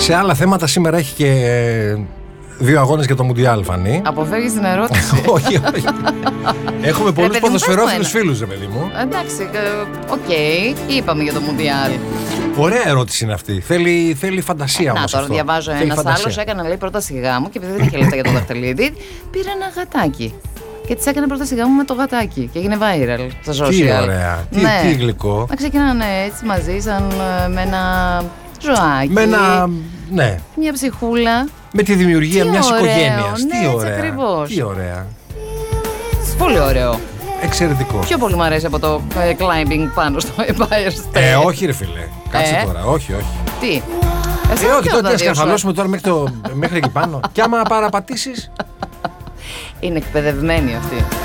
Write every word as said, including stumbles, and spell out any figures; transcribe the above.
Σε άλλα θέματα σήμερα έχει και δύο αγώνες για το Μουντιάλ, Φανή. Αποφεύγεις την ερώτηση. Όχι, όχι. Έχουμε πολλούς ποδοσφαιρόφιλους φίλους, ρε παιδί μου. Εντάξει, οκ, okay. Είπαμε για το Μουντιάλ. Ωραία ερώτηση είναι αυτή. Θέλει, θέλει φαντασία όμως. Να τώρα αυτό. διαβάζω ένας άλλος. Έκανε λέει πρόταση γάμου και επειδή δεν είχε λεφτά για το δαχτυλίδι, πήρε ένα γατάκι. Και της έκανε πρόταση γάμου με το γατάκι. Και έγινε viral στο social. Τι ωραία, τι, ναι. τι γλυκό. Να ξεκινάνε έτσι μαζί, σαν με ένα ζωάκι. Με ένα. Ναι. Μια ψυχούλα. Με τη δημιουργία μιας οικογένειας. Ναι, τι ωραία. Ακριβώς. Τι ωραία. Πολύ ωραίο. Εξαιρετικό. Πιο πολύ μου αρέσει από το ε, climbing πάνω στο Empire State. Ε, όχι ρε φίλε. Κάτσε ε? τώρα. Όχι, όχι. Τι. Ε, όχι, τότε να σκαρφαλώσουμε τώρα μέχρι, το, μέχρι εκεί πάνω. Και άμα παραπατήσεις. Είναι εκπαιδευμένοι αυτοί.